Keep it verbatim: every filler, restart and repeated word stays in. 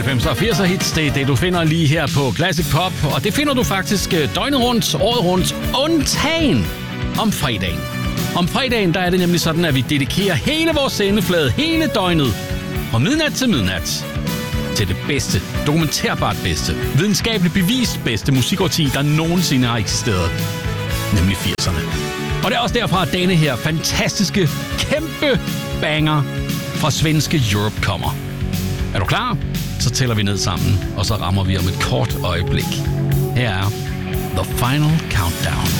halvfemser og firser hits, det er det, du finder lige her på Classic Pop. Og det finder du faktisk døgnet rundt, året rundt, undtagen om fredagen. Om fredagen, der er det nemlig sådan, at vi dedikerer hele vores sendeflade, hele døgnet, fra midnat til midnat, til det bedste, dokumenterbart bedste, videnskabeligt bevist bedste musikårti, der nogensinde har eksisteret. Nemlig firserne. Og det er også derfra, at denne her fantastiske, kæmpe banger fra svenske Europe kommer. Er du klar? Så tæller vi ned sammen, og så rammer vi om et kort øjeblik. Her er The Final Countdown.